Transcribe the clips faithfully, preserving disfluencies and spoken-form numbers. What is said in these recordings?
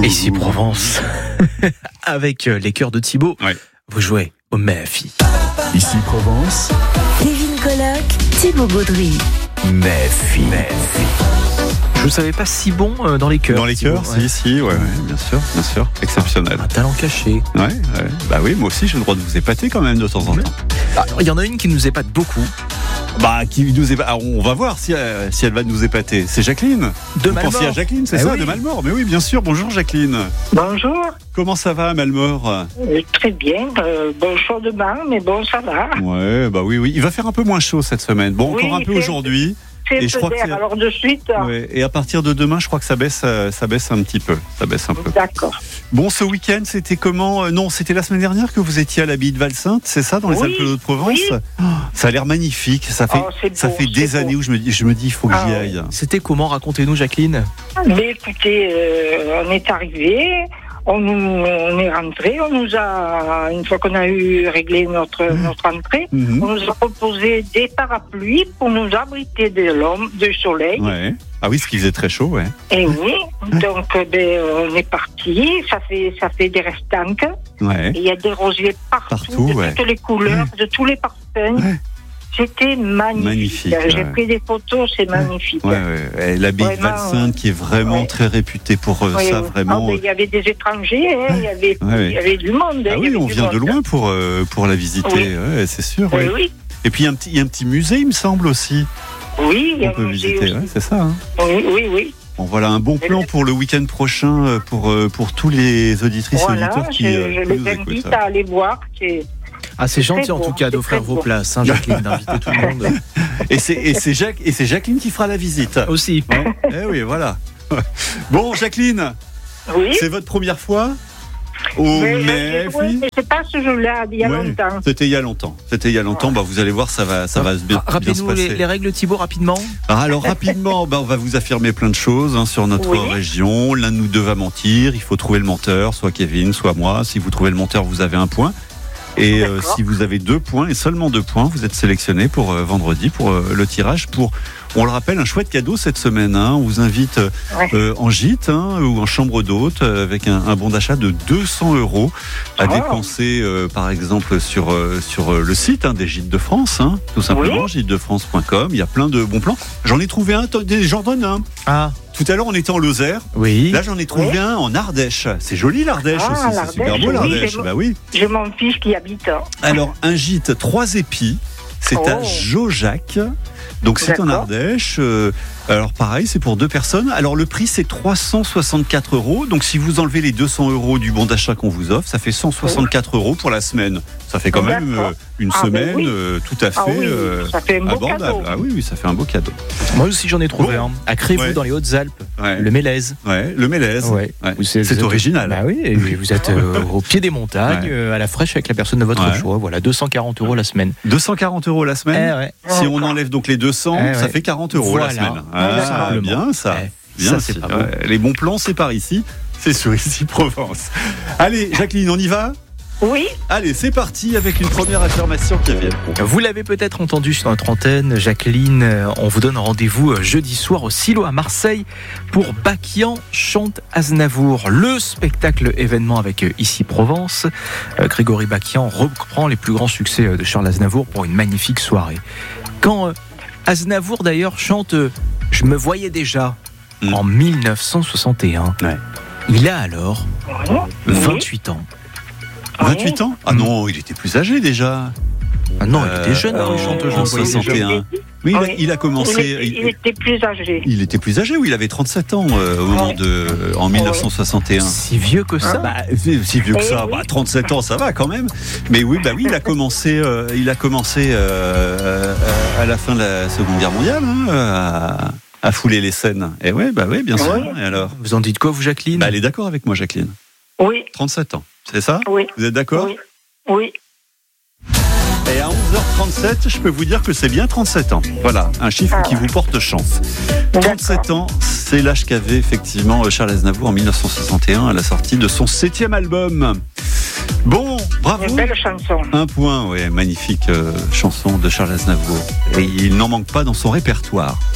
Ici Provence, avec les chœurs de Thibaut, ouais. Vous jouez au Méfi. Ici Provence, Kevin Colloque, Thibaut Gaudry. Méfi. Je ne savais pas si bon euh, dans les chœurs. Dans les chœurs, Thibaut, ouais. si, si, ouais, ouais, bien sûr, bien sûr, exceptionnel. Un talent caché. Ouais, ouais, bah oui, moi aussi j'ai le droit de vous épater quand même de temps en temps. Ah, il y en a une qui nous épate beaucoup. Bah, qui nous épate. Alors, on va voir si, euh, si elle va nous épater. C'est Jacqueline. De Vous Malmort. pensez à Jacqueline, c'est Eh ça, oui. de Malmort. Mais oui, bien sûr. Bonjour Jacqueline. Bonjour, Comment ça va, Malmort? Euh, très bien. Euh, bon chaud demain, mais bon, ça va. Ouais, bah oui, oui. Il va faire un peu moins chaud cette semaine. Bon, Oui, encore un peu c'est- aujourd'hui. C'est Et un je peu crois que d'air, c'est- alors de suite. Ouais, et à partir de demain, je crois que ça baisse, euh, ça baisse un petit peu. Ça baisse un peu. D'accord. Bon, ce week-end, c'était comment? Euh, Non, c'était la semaine dernière que vous étiez à l'abbaye de Valsainte, c'est ça, dans les Oui, Alpes-de-Haute-Provence? oui. Oh, ça a l'air magnifique. Ça fait, Oh, c'est ça beau, fait c'est des beau. années où je me dis, je me dis, il faut que Ah j'y ouais. aille. C'était comment? Racontez-nous, Jacqueline. Mais écoutez, euh, on est arrivé, on, nous, on est rentré, on nous a, une fois qu'on a eu réglé notre, notre entrée, Mhm. on nous a proposé des parapluies pour nous abriter de l'homme, du soleil. Ouais. Ah oui, ce qui faisait très chaud, ouais. Et oui, donc euh, ben, on est parti, ça fait, ça fait des restanques. Ouais. Et il y a des rosiers partout, Partout, de ouais. toutes les couleurs, de tous les parfums. Ouais. C'était magnifique. Magnifique, J'ai ouais. pris des photos, c'est magnifique. Ouais, ouais. Et l'abbaye de Vraiment, Valsainte qui est vraiment ouais. très réputée pour euh, Oui, ça, oui. vraiment. Ah, ben, il y avait des étrangers, hein, il, y avait, Ouais, ouais. il y avait du monde. hein, Ah il y oui, avait on du vient de monde. loin pour, euh, pour la visiter, Oui. ouais, c'est sûr. Oui, ouais. oui. Et puis il y, a un petit- il y a un petit musée, il me semble aussi, Oui, il y a qu'on peut un musée visiter. aussi. Ouais, c'est ça. Hein. Oui, oui, oui. Bon, voilà un bon plan pour le week-end prochain euh, pour, euh, pour tous les auditrices Voilà, et auditeurs qui, je, euh, je qui les nous écoutent. invite à aller voir. C'est... Ah, c'est gentil Très en beau, tout cas c'est d'offrir très vos beau. places, hein, Jacqueline, d'inviter tout le monde. Et c'est, et, c'est Jacques, et c'est Jacqueline qui fera la visite. Aussi. Ouais. Eh oui, voilà. Bon, Jacqueline, Oui, c'est votre première fois au mais, j'ai Méfi? joué, mais c'est pas ce jeu-là, il y a Ouais. longtemps. C'était il y a longtemps. C'était il y a longtemps. Bah, vous allez voir, ça va, ça va se bien, bien se Rappelez-nous passer. les, les règles, Thibaut, rapidement. Ah, alors rapidement, bah, on va vous affirmer plein de choses hein, sur notre Oui. région. L'un de nous deux va mentir. Il faut trouver le menteur, soit Kevin, soit moi. Si vous trouvez le menteur, vous avez un point. Et euh, D'accord. si vous avez deux points et seulement deux points, vous êtes sélectionné pour euh, vendredi pour euh, le tirage. Pour, on le rappelle, un chouette cadeau cette semaine. Hein. On vous invite euh, Ouais. euh, en gîte hein, ou en chambre d'hôte euh, avec un, un bon d'achat de deux cents euros à Oh. dépenser, euh, par exemple sur euh, sur euh, le site hein, des Gîtes de France, hein, tout simplement, Oui. gîtes de france point com. Il y a plein de bons plans. J'en ai trouvé un. Attendez, j'en donne un. Ah, Tout à l'heure, on était en Lozère. oui. Là, j'en ai trouvé Oui. un en Ardèche. C'est joli l'Ardèche Ah, aussi. C'est l'Ardèche, super beau oui, l'Ardèche. j'ai- Bah oui. J'ai mon fils qui habite. Alors, un gîte trois épis, c'est à Oh. Jaujac. Donc, c'est en D'accord. Ardèche. Euh, alors, pareil, c'est pour deux personnes. Alors, le prix, c'est trois cent soixante-quatre euros. Donc, si vous enlevez les deux cents euros du bon d'achat qu'on vous offre, ça fait cent soixante-quatre euros pour la semaine. Ça fait quand même D'accord. euh, une Ah, ben semaine oui. euh, tout à fait Ah oui, euh, ça fait un beau abordable. cadeau. Ah oui, oui, ça fait un beau cadeau. Moi aussi, j'en ai trouvé Bon. un. À Crévoux, Ouais. dans les Hautes-Alpes. Ouais, Le Mélèze. ouais, le Mélèze. Ouais. Ouais. Vous- C'est vous êtes- original. Bah oui, et vous êtes euh, au pied des montagnes, Ouais. euh, à la fraîche avec la personne de votre Ouais. choix. Voilà, deux cent quarante euros la semaine. deux cent quarante euros la semaine. Eh ouais. Si on enlève donc les deux cents, Eh ça ouais. fait quarante euros Voilà. la semaine. Voilà, Ah, simplement. bien ça. Eh, Bien, ça, c'est si. pas beau. Ouais, les bons plans, c'est par ici. C'est sur ici Provence. Allez, Jacqueline, on y va? Oui, Allez, c'est parti avec une première affirmation qui vient. Vous l'avez peut-être entendu sur notre antenne, Jacqueline, euh, on vous donne rendez-vous euh, jeudi soir au Silo à Marseille pour Bakian chante Aznavour, le spectacle événement avec euh, Ici Provence. Euh, Grégory Bakian reprend les plus grands succès euh, de Charles Aznavour pour une magnifique soirée. Quand euh, Aznavour d'ailleurs chante euh, Je me voyais déjà Mm. en mille neuf cent soixante et un, Ouais. il a alors oui. vingt-huit ans. vingt-huit ans? Ah non, il était plus âgé déjà. Ah non, il Euh, était jeune, hein, il chante Je en me voyais déjà. soixante et un. Oui, il a, Oui. il a commencé. Il, était- il- il était plus âgé. il était plus âgé, oui, il avait trente-sept ans euh, au moment Ouais. de, en mille neuf cent soixante et un. Si vieux que ça. Bah, c'est si vieux que Eh ça, oui. bah, trente-sept ans, ça va quand même. Mais oui, bah oui, il a commencé, euh, il a commencé euh, euh, à la fin de la Seconde Guerre mondiale hein, à, à fouler les scènes. Et ouais, bah oui, bien sûr. Oui. Et alors, Vous en dites quoi, vous, Jacqueline? bah, elle est d'accord avec moi, Jacqueline. Oui, trente-sept ans, c'est ça? oui, Vous êtes d'accord? oui, oui. Et à onze heures trente-sept, je peux vous dire que c'est bien trente-sept ans. Voilà, un chiffre Ah. qui vous porte chance. trente-sept ans, c'est l'âge qu'avait effectivement Charles Aznavour en mille neuf cent soixante et un à la sortie de son septième album. Bon, bravo. Une belle chanson. Un point, ouais, magnifique euh, chanson de Charles Aznavour. Et il n'en manque pas dans son répertoire.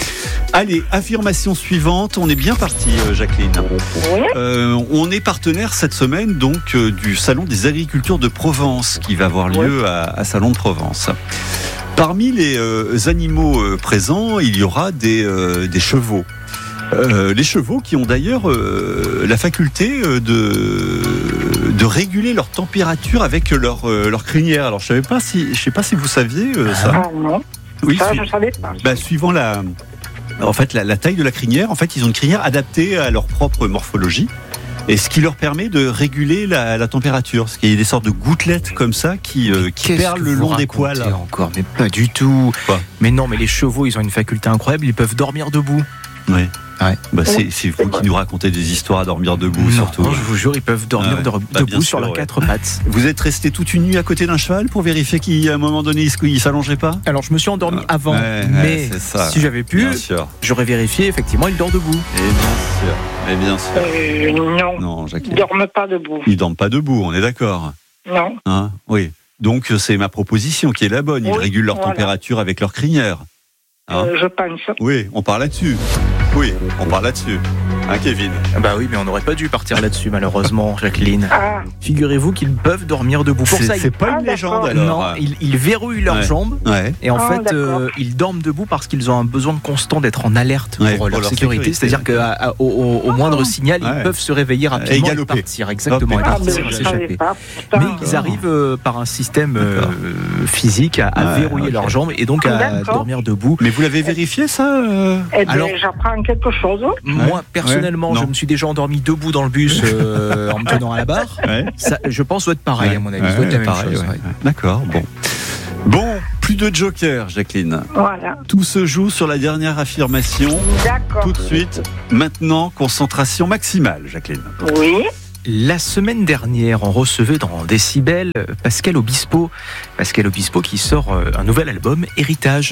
Allez, affirmation suivante. On est bien parti, euh, Jacqueline. Oui. Euh, on est partenaire cette semaine donc euh, du Salon des agricultures de Provence qui va avoir lieu à, à Salon de Provence. Parmi les euh, animaux euh, présents, il y aura des, euh, des chevaux. Euh, les chevaux qui ont d'ailleurs euh, la faculté euh, de, de réguler leur température avec leur, euh, leur crinière. Alors je savais pas si, je sais pas si vous saviez euh, ça. Ah non, Oui, ça su- je ne savais pas. bah, suivant la, en fait, la, la taille de la crinière, en fait, ils ont une crinière adaptée à leur propre morphologie. Et ce qui leur permet de réguler la, la température. Parce qu'il y a des sortes de gouttelettes comme ça qui, euh, qui Qu'est-ce perlent que le vous long des racontez poils. encore, mais pas du tout. Quoi Mais non, mais les chevaux, ils ont une faculté incroyable, ils peuvent dormir debout. Ouais. Ouais. Bah, c'est, c'est vous qui nous racontez des histoires à dormir debout, Non, surtout. non, je vous jure, ils peuvent dormir Ah ouais. de- Bah, bien debout sûr, sur leurs ouais. quatre pattes. Vous êtes resté toute une nuit à côté d'un cheval pour vérifier qu'à un moment donné, il ne s'allongeait pas? Alors, je me suis endormi Ah, avant, ouais, ouais, mais c'est ça. si j'avais pu, Bien sûr. j'aurais vérifié, effectivement, il dort debout. Et bien sûr. Mais bien sûr. Euh, non, Non, ils Jacqueline. ne dorment pas debout. Ils dorment pas debout, on est d'accord. Non. Hein, oui. Donc c'est ma proposition qui est la bonne. Ils Oui, régulent leur voilà. température avec leur crinière. Hein Euh, je pense. Oui, on parle là-dessus. Oui, on parle là-dessus. Hein, Kevin? Bah oui, mais on n'aurait pas dû partir là-dessus, malheureusement, Jacqueline. Ah, Figurez-vous qu'ils peuvent dormir debout. Pour C'est, ça, c'est ils... pas Ah, une légende d'accord. alors. non, ils, ils verrouillent leurs Ouais. jambes. Ouais. Et en Ah, fait, d'accord. euh, ils dorment debout parce qu'ils ont un besoin constant d'être en alerte pour, Ouais, euh, pour leur, leur sécurité. sécurité. C'est-à-dire qu'au au, au moindre signal, Ouais. ils peuvent se réveiller rapidement Et et, galoper. partir. Exactement, Hop, et et ah partir, mais je ne s'échapper. savais pas. Mais Putain. ils arrivent euh, par un système euh, D'accord. physique à, à Ouais, verrouiller ok. leurs jambes et donc à D'accord. dormir debout. Mais vous l'avez vérifié ça euh Eh bien, Alors- j'apprends quelque chose. Moi, personnellement, Ouais. je Non. me suis déjà endormi debout dans le bus euh, en me tenant à la barre. Ouais. Ça, je pense doit être pareil, Ouais. à mon avis. Ouais, Ça doit être la même pareil, chose. ouais. ouais. D'accord, bon. Bon, plus de joker, Jacqueline. Voilà. Tout se joue sur la dernière affirmation. D'accord. Tout de suite, maintenant, concentration maximale, Jacqueline. Oui. La semaine dernière, on recevait dans Décibel Pascal Obispo. Pascal Obispo qui sort euh, un nouvel album, Héritage.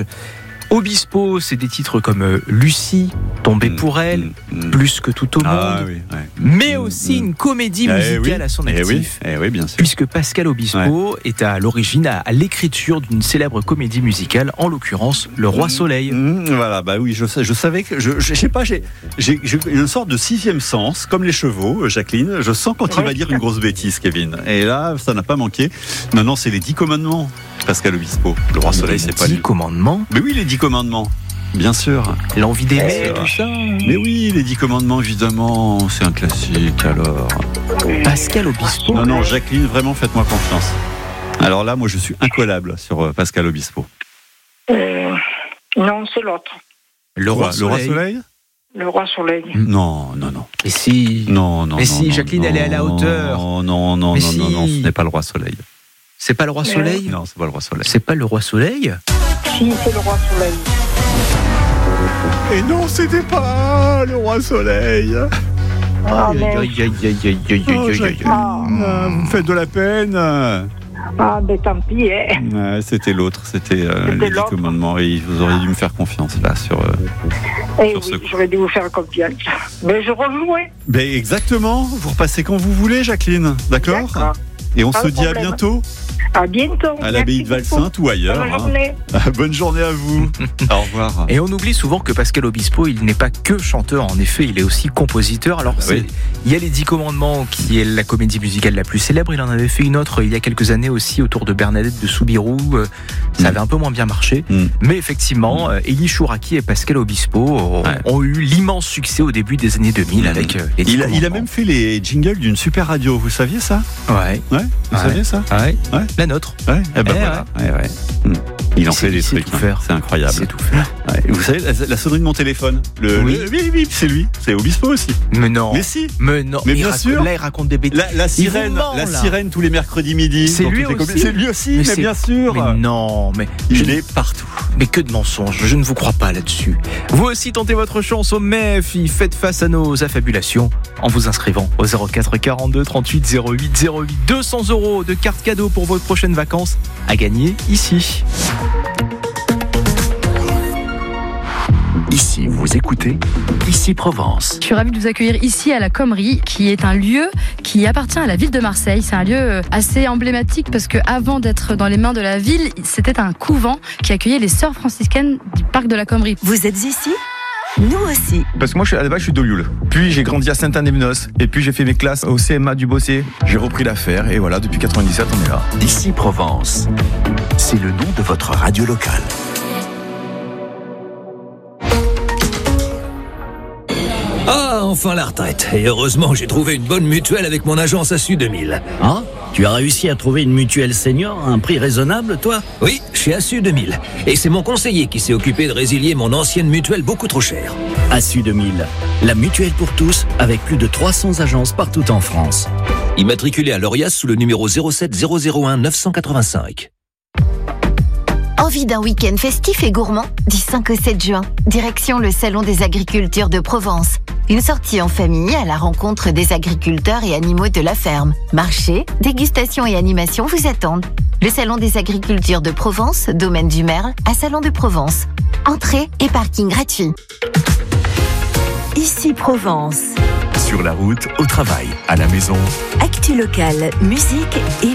Obispo, c'est des titres comme euh, Lucie, Tombée pour elle, Mmh, mmh. Plus que tout au Ah monde, oui, ouais. mais Mmh, aussi mmh. une comédie Eh musicale oui, à son eh oui, actif. eh oui, bien sûr. Puisque Pascal Obispo est à l'origine, à, à l'écriture d'une célèbre comédie musicale, en l'occurrence Le Roi Soleil. Mmh, voilà, bah oui, je, sais- je savais que. Je, je, je sais pas, j'ai, j'ai, j'ai une sorte de sixième sens, comme les chevaux, Jacqueline. Je sens quand il va dire une grosse bêtise, Kevin. Et là, ça n'a pas manqué. Maintenant, c'est les dix commandements, Pascal Obispo. Le Roi Soleil, c'est pas Dix lui. commandements, Mais oui, les dix commandements. Bien sûr. l'envie d'aimer, Eh, tout ça. Mais oui, les dix commandements, évidemment, c'est un classique, alors. Pascal Obispo. Non, non, Jacqueline, vraiment, faites-moi confiance. Alors là, moi, je suis incollable sur euh, Pascal Obispo. Euh, non, c'est l'autre. Le Roi Le Roi Soleil. Soleil Le Roi Soleil. Non, non, non. Et si Non, non, Mais non, si, non, Jacqueline, non, elle est à la hauteur. Non, non, non, Mais non, non, non, si. ce n'est pas le Roi Soleil. c'est pas le Roi Soleil Non, c'est pas le Roi Soleil. C'est pas le Roi Soleil Si, c'est le Roi Soleil. Et non, c'était pas le Roi Soleil. Ah, Aïe, mais... aïe, aïe, aïe, aïe, aïe, Oh, aïe, aïe, aïe. Jacqueline, Ah. euh, vous me faites de la peine. ah, mais tant pis, hein. Ouais, c'était l'autre, c'était euh, C'était les dix l'autre. commandements. Et vous auriez dû me faire confiance là sur. euh, Eh Sur oui, ce coup. j'aurais dû vous faire confiance. Mais je rejouais. Ben exactement. Vous repassez quand vous voulez, Jacqueline. D'accord. D'accord. Et on Pas se de dit à problème. bientôt À bientôt. à l'abbaye de Merci beaucoup. Valsainte ou ailleurs. Bonne hein. journée. Bonne journée à vous. Au revoir. Et on oublie souvent que Pascal Obispo, il n'est pas que chanteur, en effet, il est aussi compositeur. Alors, Bah c'est- oui. il y a Les Dix Commandements, qui est la comédie musicale la plus célèbre. Il en avait fait une autre il y a quelques années aussi, autour de Bernadette de Soubirous. Euh, Ça Mm. avait un peu moins bien marché. Mm. Mais effectivement, euh, Élie Chouraki et Pascal Obispo ont, Ouais. ont eu l'immense succès au début des années deux mille Mm. avec euh, Les Dix Il a, il a Commandements. même fait les jingles d'une super radio. Vous saviez ça? Ouais, Ouais. Vous Ouais. saviez ça? ouais. Ouais. La nôtre. Ouais. Eh ben Eh voilà. Ouais, ouais. Mm. Il en C'est- fait des c'est trucs. tout hein. faire. C'est incroyable. C'est tout faire. Ouais. Et vous savez, la, la sonnerie de mon téléphone. Le, Oui. le- oui, oui, c'est lui. C'est Obispo aussi. Mais non. Mais si. Mais non. Mais il bien raconte- sûr. Là, il raconte des bêtises. La, la sirène, ment, la là. sirène tous les mercredis midi. C'est dans lui toutes les aussi. comédies. C'est lui aussi, Mais mais, c'est- bien sûr. Mais non, mais je Il est partout. Mais que de mensonges, je ne vous crois pas là-dessus. Vous aussi tentez votre chance au M E F, y faites face à nos affabulations en vous inscrivant au zéro quatre quarante-deux trente-huit zéro huit zéro huit. deux cents euros de cartes cadeaux pour vos prochaines vacances à gagner ici. Ici, vous écoutez Ici Provence. Je suis ravie de vous accueillir ici à la Commerie, qui est un lieu qui appartient à la ville de Marseille. C'est un lieu assez emblématique parce que avant d'être dans les mains de la ville, c'était un couvent qui accueillait les sœurs franciscaines du parc de la Commerie. Vous êtes ici? Nous aussi. Parce que moi, je suis, à la base, je suis d'Olioul. Puis j'ai grandi à Saint-Anne-des-Menos. Et puis j'ai fait mes classes au C M A du Bossé. J'ai repris l'affaire. Et voilà, depuis quatre-vingt-dix-sept, on est là. Ici Provence, c'est le nom de votre radio locale. Ah, enfin la retraite. Et heureusement, j'ai trouvé une bonne mutuelle avec mon agence Assu deux mille. Ah, tu as réussi à trouver une mutuelle senior à un prix raisonnable, toi ? Oui, chez Assu deux mille. Et c'est mon conseiller qui s'est occupé de résilier mon ancienne mutuelle beaucoup trop chère. Assu deux mille, la mutuelle pour tous, avec plus de trois cents agences partout en France. Immatriculé à l'Orias sous le numéro zéro sept zéro zéro un neuf cent quatre-vingt-cinq. Envie d'un week-end festif et gourmand ? Du cinq au sept juin, direction le Salon des Agricultures de Provence. Une sortie en famille à la rencontre des agriculteurs et animaux de la ferme. Marché, dégustation et animation vous attendent. Le Salon des Agricultures de Provence, domaine du Merle, à Salon de Provence. Entrée et parking gratuit. Ici Provence. Sur la route, au travail, à la maison. Actu locale, musique et